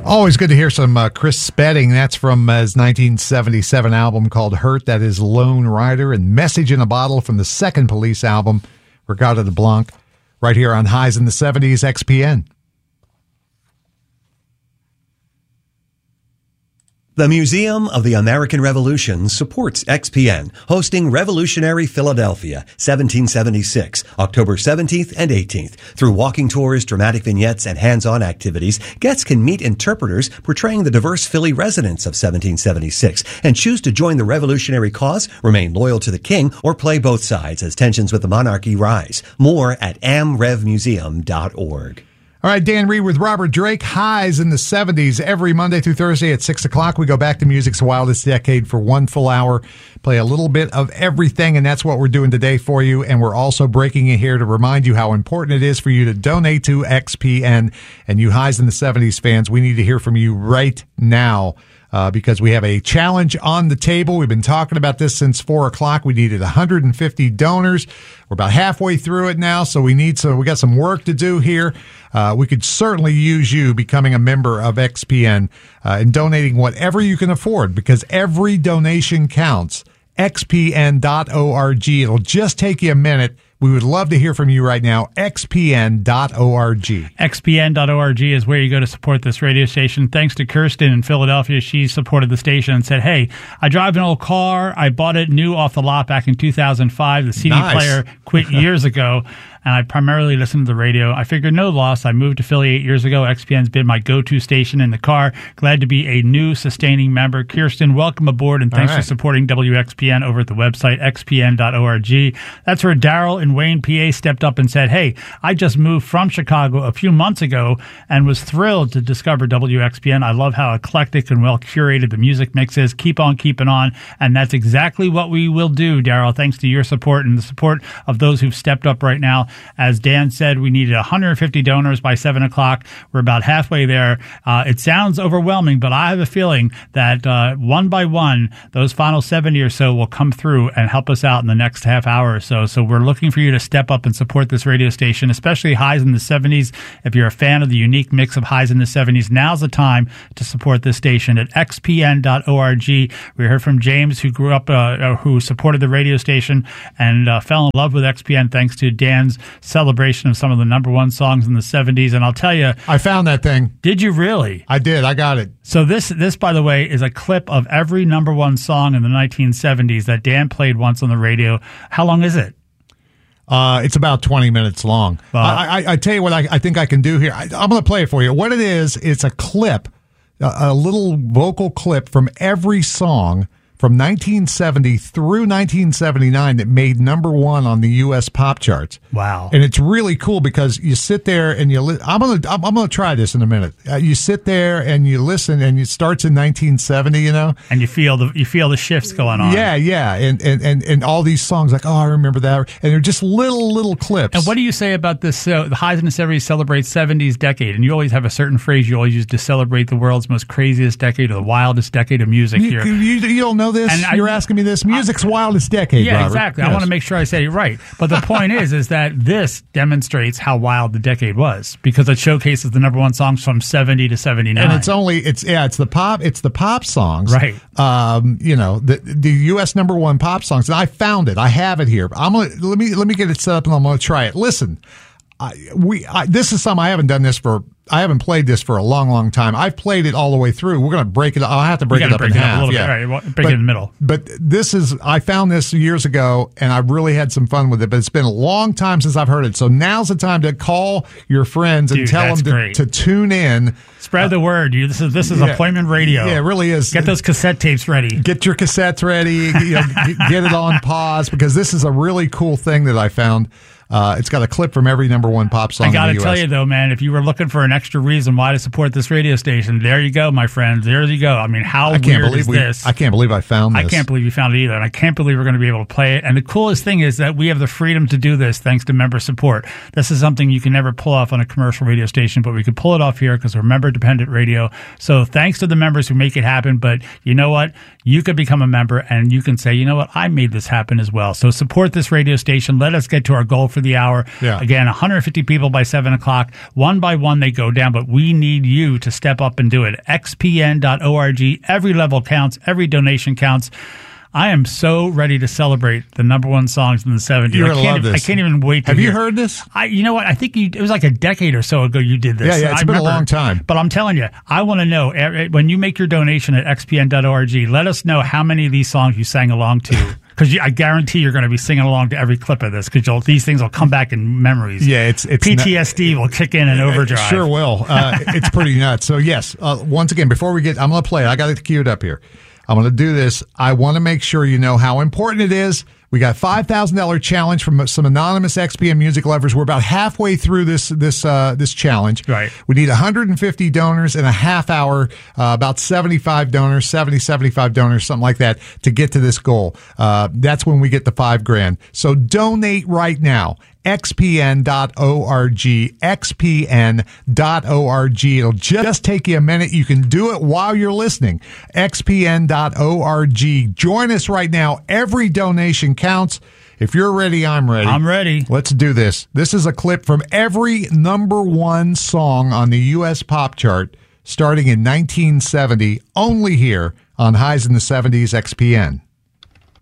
Always good to hear some Chris Spedding. That's from his 1977 album called Hurt. That is Lone Rider. And Message in a Bottle from the second Police album, Regatta de Blanc, right here on Highs in the 70s XPN. The Museum of the American Revolution supports XPN, hosting Revolutionary Philadelphia, 1776, October 17th and 18th. Through walking tours, dramatic vignettes, and hands-on activities, guests can meet interpreters portraying the diverse Philly residents of 1776 and choose to join the revolutionary cause, remain loyal to the king, or play both sides as tensions with the monarchy rise. More at amrevmuseum.org. All right, Dan Reed with Robert Drake. Highs in the 70s every Monday through Thursday at 6 o'clock. We go back to music's wildest decade for one full hour, play a little bit of everything, and that's what we're doing today for you. And we're also breaking it here to remind you how important it is for you to donate to XPN. And you Highs in the 70s fans, we need to hear from you right now. Because we have a challenge on the table. We've been talking about this since 4 o'clock. We needed 150 donors. We're about halfway through it now, so we got some work to do here. We could certainly use you becoming a member of XPN and donating whatever you can afford, because every donation counts. XPN.org. It'll just take you a minute. We would love to hear from you right now. XPN.org. XPN.org is where you go to support this radio station. Thanks to Kirsten in Philadelphia. She supported the station and said, hey, I drive an old car. I bought it new off the lot back in 2005. The CD player quit years ago, and I primarily listen to the radio. I figured no loss. I moved to Philly 8 years ago. XPN's been my go-to station in the car. Glad to be a new sustaining member. Kirsten, welcome aboard, and thanks for supporting WXPN over at the website, xpn.org. That's where Daryl in Wayne, PA stepped up and said, hey, I just moved from Chicago a few months ago and was thrilled to discover WXPN. I love how eclectic and well curated the music mix is. Keep on keeping on. And that's exactly what we will do, Daryl, thanks to your support and the support of those who've stepped up right now. As Dan said, we needed 150 donors by 7 o'clock. We're about halfway there. It sounds overwhelming, but I have a feeling that one by one, those final 70 or so will come through and help us out in the next half hour or so. So we're looking for you to step up and support this radio station, especially Highs in the 70s. If you're a fan of the unique mix of Highs in the 70s, now's the time to support this station at xpn.org. We heard from James, who grew up, who supported the radio station and fell in love with XPN thanks to Dan's celebration of some of the number one songs in the 70s. And I'll tell you, I found that thing. Did you really? I did. I got it. So this, by the way, is a clip of every number one song in the 1970s that Dan played once on the radio. How long is it? It's about 20 minutes long. I tell you what I think I can do here. I'm going to play it for you. What it is, it's a clip, a little vocal clip from every song from 1970 through 1979 that made number one on the U.S. pop charts. Wow! And it's really cool because you sit there and you. I'm gonna try this in a minute. You sit there and you listen, and it starts in 1970, and you feel the shifts going on. Yeah, and all these songs like, oh, I remember that, and they're just little clips. And what do you say about this? The Highs in the 70s celebrate 70s decade, and you always have a certain phrase you always use to celebrate the world's most craziest decade or the wildest decade of music. Here, you don't know this? And you're asking me this? Music's wildest decade, yeah, Robert. Exactly. Yes. I want to make sure I say it right. But the point is that this demonstrates how wild the decade was because it showcases the number one songs from 70 to 79. And it's the pop songs. Right. The US number one pop songs. And I found it. I have it here. Let me get it set up and I'm going to try it. Listen. This is something I haven't played this for a long time. I've played it all the way through. We're going to break it. I'll have to break it up in half. A little bit. All right, break it in the middle. But I found this years ago, and I've really had some fun with it. But it's been a long time since I've heard it. So now's the time to call your friends and tell them to tune in. Spread the word. This is appointment radio. Yeah, it really is. Get those cassette tapes ready. Get your cassettes ready. Get it on pause because this is a really cool thing that I found. It's got a clip from every number one pop song in the U.S. I got to tell you, though, man, if you were looking for an extra reason why to support this radio station, there you go, my friends. There you go. I mean, weird is this? I can't believe I found this. I can't believe you found it either, and I can't believe we're going to be able to play it. And the coolest thing is that we have the freedom to do this thanks to member support. This is something you can never pull off on a commercial radio station, but we can pull it off here because we're member-dependent radio. So thanks to the members who make it happen, but you know what? You could become a member, and you can say, you know what? I made this happen as well. So support this radio station. Let us get to our goal for for the hour. Yeah. Again, 150 people by 7 o'clock. One by one, they go down, but we need you to step up and do it. xpn.org. Every level counts. Every donation counts. I am so ready to celebrate the number one songs in the 70s. You're going to love this. I can't even wait to Have hear. you heard this? You know what? I think it was like a decade or so ago you did this. Yeah, it's been a long time. But I'm telling you, I want to know, when you make your donation at xpn.org, let us know how many of these songs you sang along to. Because I guarantee you're going to be singing along to every clip of this, because these things will come back in memories. Yeah, it's PTSD will kick in overdrive. It sure will. It's pretty nuts. So yes, once again, before we get, I'm going to play it. I got it queued up here. I'm going to do this. I want to make sure you know how important it is. We got $5,000 challenge from some anonymous XPN music lovers. We're about halfway through this challenge. Right. We need 150 donors in a half hour, about 75 donors, 75 donors, something like that, to get to this goal. That's when we get the $5,000. So donate right now. xpn.org, xpn.org. It'll just take you a minute. You can do it while you're listening. xpn.org. Join us right now. Every donation counts. If you're ready, I'm ready. I'm ready. Let's do this. This is a clip from every number one song on the U.S. pop chart starting in 1970, only here on Highs in the 70s XPN.